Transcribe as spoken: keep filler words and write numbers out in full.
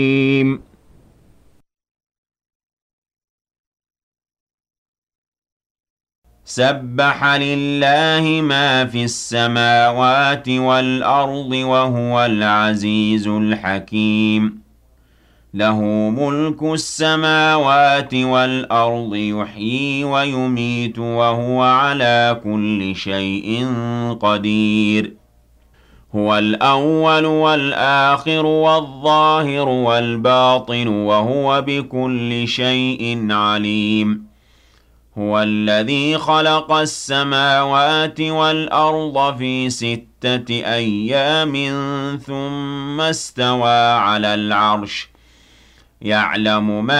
سبح لله ما في السماوات والأرض وهو العزيز الحكيم له ملك السماوات والأرض يحيي ويميت وهو على كل شيء قدير هو الأول والآخر والظاهر والباطن وهو بكل شيء عليم هو الذي خلق السماوات والأرض في ستة أيام ثم استوى على العرش يعلم ما